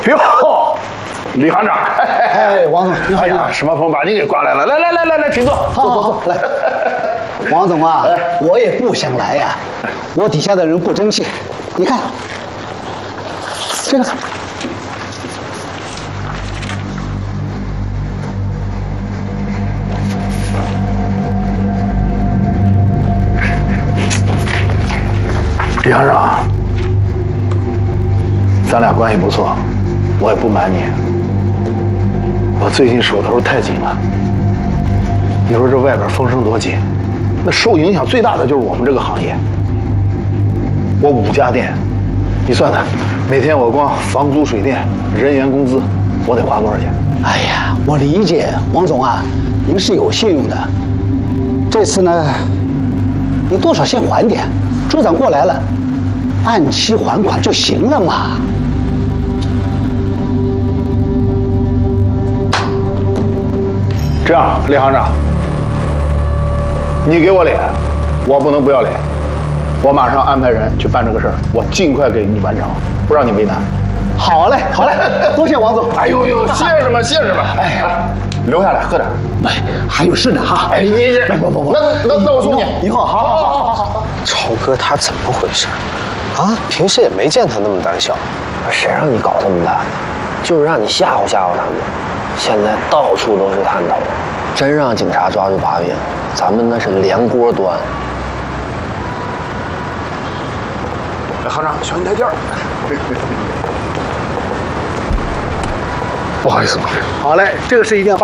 哟，李行长， 哎，王总，你好， 哎呀，什么风把你给刮来了？来，请坐， 好，来。王总啊，我也不想来呀，我底下的人不争气。你看，这个。 李行长，咱俩关系不错，我也不瞒你，我最近手头太紧了。你说这外边风声多紧，那受影响最大的就是我们这个行业。我5家店，你算算，每天我光房租、水电、人员工资，我得花多少钱？ 哎呀，我理解，王总啊，您是有信用的。这次呢，你多少先还点，周长过来了，按期还款就行了嘛。 这样，李行长，你给我脸，我不能不要脸。我马上安排人去办这个事儿，我尽快给你完成，不让你为难。 好嘞，多谢王总。 哎呦，谢什么？哎，留下来喝点。 哎，还有事呢哈。 哎，你不，那我送你。 以后好。 超哥他怎么回事？啊，平时也没见他那么胆小。谁让你搞这么大？就是让你吓唬吓唬他们。现在到处都是探头，真让警察抓住把柄，咱们那是连锅端。 行长，小心台阶儿。不好意思。 好嘞，这个事一定要办。